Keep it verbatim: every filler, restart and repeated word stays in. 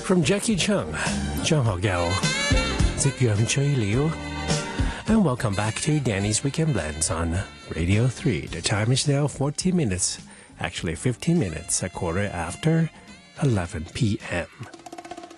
From Jackie Chung, 張學友，夕陽醉了。And welcome back to Danny's Weekend Blends on Radio three. The time is now fourteen minutes, actually fifteen minutes, a quarter after eleven p.m.